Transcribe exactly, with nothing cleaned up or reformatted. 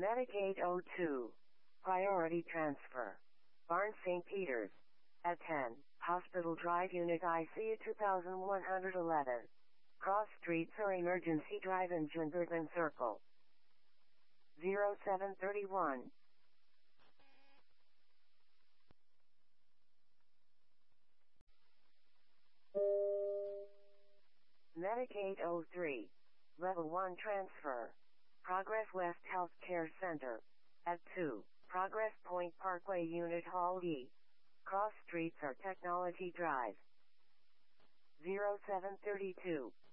Medicaid oh two. Priority transfer. Barnes Saint Peters. At ten. Hospital Drive Unit I C U two thousand one hundred eleven. Cross Streets or Emergency Drive in Gingerton Circle. zero seven thirty-one. Medicaid oh three. Level one transfer. Progress West Healthcare Center. At two. Progress Point Parkway Unit Hall E. Cross Streets or Technology Drive. zero seven thirty-two.